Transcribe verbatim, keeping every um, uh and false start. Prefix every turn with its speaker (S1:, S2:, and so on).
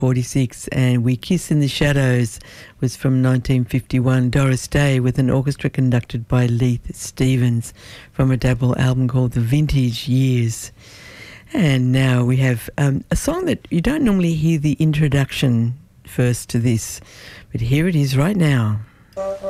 S1: forty-six, and We Kiss in the Shadows was from nineteen fifty-one. Doris Day with an orchestra conducted by Leith Stevens from a double album called The Vintage Years. And now we have um, a song that you don't normally hear the introduction first to this, but here it is right now.